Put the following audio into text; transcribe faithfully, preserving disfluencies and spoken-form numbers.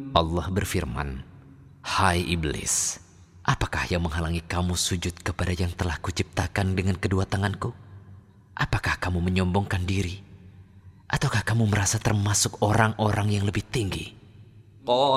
Allah berfirman, "Hai iblis, apakah yang menghalangi kamu sujud kepada yang telah kuciptakan dengan kedua tanganku? Apakah kamu menyombongkan diri? Ataukah kamu merasa termasuk orang-orang yang lebih tinggi?"